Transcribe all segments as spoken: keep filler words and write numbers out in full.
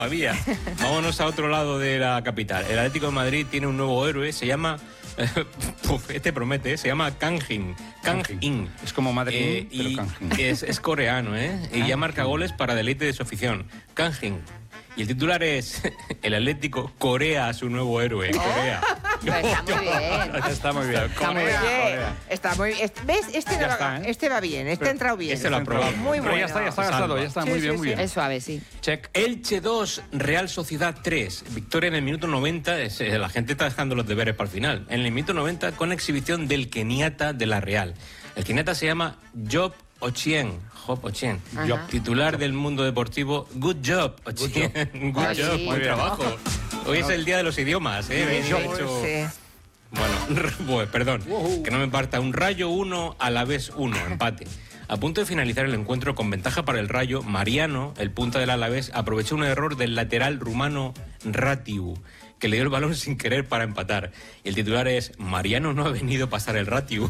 Había. Vámonos a otro lado de la capital. El Atlético de Madrid tiene un nuevo héroe, se llama... este promete, se llama Kang In. Kang In. Es como Madrid, eh, pero y Kang In. es, es coreano, ¿eh? Y ya marca goles para deleite de su afición. Kang In. Y el titular es el Atlético Corea a su nuevo héroe. Corea. Pero está muy bien. Está muy bien. Está muy Corea, bien. Corea. Está muy bien. ¿Ves? Este, Ya va, está, ¿eh? este va bien, este Pero ha entrado bien. este lo ha probado. Muy Pero bueno. ya está, ya está gastado, ya está. Sí, Muy sí, bien, muy sí. bien. Es suave, sí. Check. Elche dos, Real Sociedad tres. Victoria en el minuto noventa. Es, eh, la gente está dejando los deberes para el final. En el minuto noventa con exhibición del keniata de la Real. El keniata se llama Job Ochien. Job Ochien. Ajá. Titular del Mundo Deportivo. Good job, Ochien. Good Ah, job, sí. buen trabajo. Hoy es el día de los idiomas, ¿eh? Bien Sí, hecho. sí. Bueno, pues, perdón, que no me parta. Un Rayo uno, a la vez uno, empate. A punto de finalizar el encuentro con ventaja para el Rayo, Mariano, el punta del Alavés, aprovechó un error del lateral rumano Ratiu, que le dio el balón sin querer para empatar. Y el titular es: Mariano no ha venido a pasar el Ratiu.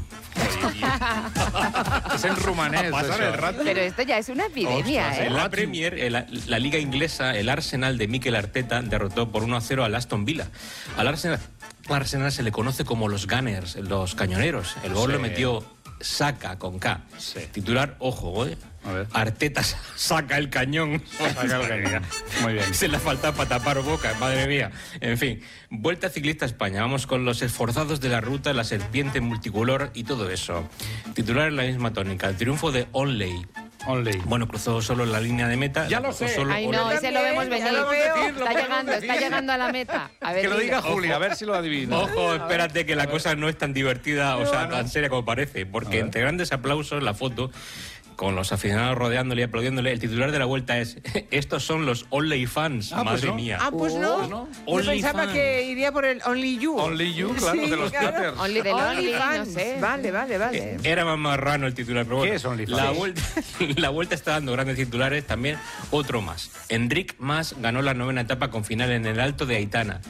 Es en rumanés. Pasar eso. el Ratiu. Pero esto ya es una epidemia, Ostras, ¿eh? en la Premier, en la, la liga inglesa, el Arsenal de Mikel Arteta derrotó por uno a cero al Aston Villa. Al Arsenal, al Arsenal se le conoce como los Gunners, los cañoneros. El gol Sí. lo metió Saka con K. Sí. Titular, ojo, ¿eh? A ver. Arteta saca el cañón. Saca el cañón. Muy bien. Se le falta para tapar boca, madre mía. En fin, Vuelta Ciclista a España. Vamos con los esforzados de la ruta, la serpiente multicolor y todo eso. Titular en la misma tónica. El triunfo de Onley. Only. Bueno, cruzó solo la línea de meta. Ya lo cruzó sé. solo Ay, Onley. no, ese lo vemos también, venir. ya lo veo. Lo Está podemos llegando, está decir. llegando a la meta. A ver, Que lo dilo. diga Juli, a ver si lo adivina. Ojo, espérate que la cosa no es tan divertida, o sea, tan seria como parece, porque entre grandes aplausos la foto, con los aficionados rodeándole y aplaudiéndole, el titular de la vuelta es: estos son los Only fans, Ah, pues madre no. mía. Ah, pues no. Pues no. Yo Only pensaba fans. que iría por el Only You. Only You, claro, de los Peters. Only the lonely, Only no fans. sé. Vale, vale, vale. Era más marrano el titular, pero bueno. ¿Qué es OnlyFans? La Sí. vuelta, la vuelta está dando grandes titulares, también otro más. Enric Mas ganó la novena etapa con final en el Alto de Aitana.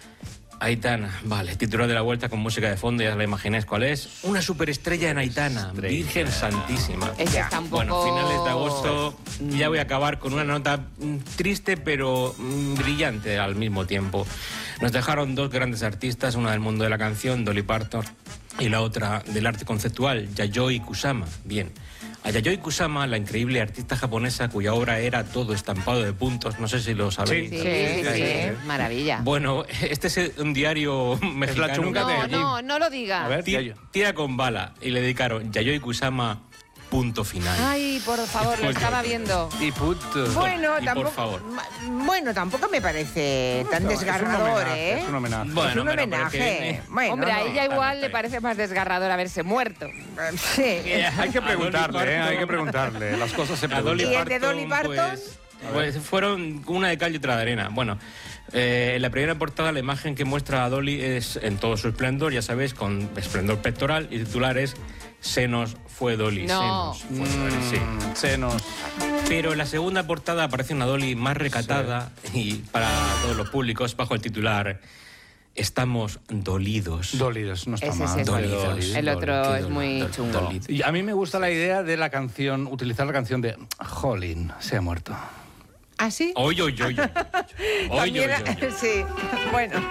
Aitana, vale, titular de la vuelta con música de fondo, ya la imagináis cuál es. Una superestrella en Aitana, Virgen Santísima. Ese está un poco... Bueno, finales de agosto, ya voy a acabar con una nota mm, triste pero mm, brillante al mismo tiempo. Nos dejaron dos grandes artistas, una del mundo de la canción, Dolly Parton, y la otra del arte conceptual, Yayoi Kusama. Bien. A Yayoi Kusama, la increíble artista japonesa cuya obra era todo estampado de puntos, no sé si lo sabéis. Sí, sí, sí, sí. Maravilla. Bueno, este es un diario mexicano. chunga de No, allí. no, no lo diga. A ver, Tira, Yayo. tira con bala y le dedicaron Yayoi Kusama, punto final. Ay, por favor, lo estaba viendo. Y put. Bueno, Y por tampoco, favor. ma- bueno, tampoco me parece tan Es un desgarrador, homenaje, ¿eh? Es un homenaje. Bueno, es un pero- pero homenaje. que- Bueno, Hombre, a no. ella igual está le bien. parece más desgarrador haberse muerto. Sí. Hay que preguntarle, Dolly ¿eh? Hay que Parton. preguntarle. Las cosas se A Dolly ¿Y el preguntan. de Dolly Parton? Pues, pues fueron una de cal y otra de arena. Bueno, eh, en la primera portada la imagen que muestra a Dolly es en todo su esplendor, ya sabéis, con esplendor pectoral, y el titular es: Senos fue Dolly. No. Senos fue Dolly, sí. Mm, Senos. Pero en la segunda portada aparece una Dolly más recatada y para todos los públicos bajo el titular: Estamos dolidos. Dolidos, no está Ese mal. es Dolidos. Dolidos. El otro Qué es dolor, muy dol- chungo. dolido. Y a mí me gusta la idea de la canción, utilizar la canción de Jolín, se ha muerto. ¿Ah, sí? Oye, oye, oye. Oye, También, oye, oye. sí. Bueno.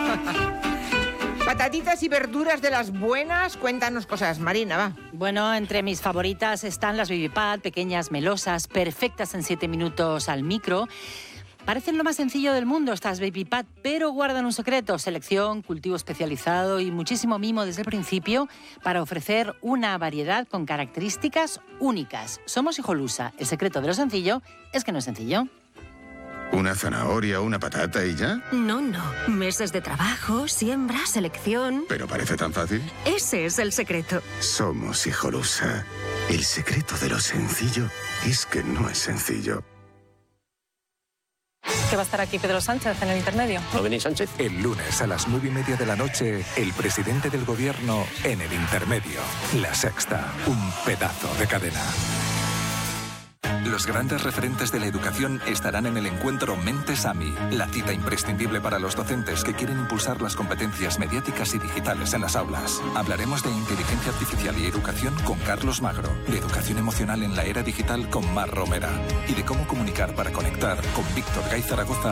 Patatitas y verduras de las buenas. Cuéntanos cosas, Marina, va. Bueno, entre mis favoritas están las Baby Pat, pequeñas, melosas, perfectas en siete minutos al micro. Parecen lo más sencillo del mundo estas Baby Pat, pero guardan un secreto: selección, cultivo especializado y muchísimo mimo desde el principio para ofrecer una variedad con características únicas. Somos Hijolusa. El secreto de lo sencillo es que no es sencillo. ¿Una zanahoria, una patata y ya? No, no. Meses de trabajo, siembra, selección. ¿Pero parece tan fácil? Ese es el secreto. Somos Hijolusa. El secreto de lo sencillo es que no es sencillo. Que va a estar aquí Pedro Sánchez en el intermedio. ¿No venís, Sánchez? El lunes a las nueve y media de la noche, el presidente del gobierno en el intermedio. La Sexta, un pedazo de cadena. Los grandes referentes de la educación estarán en el encuentro Mentes A M I, la cita imprescindible para los docentes que quieren impulsar las competencias mediáticas y digitales en las aulas. Hablaremos de inteligencia artificial y educación con Carlos Magro, de educación emocional en la era digital con Mar Romera y de cómo comunicar para conectar con Víctor Gay Zaragoza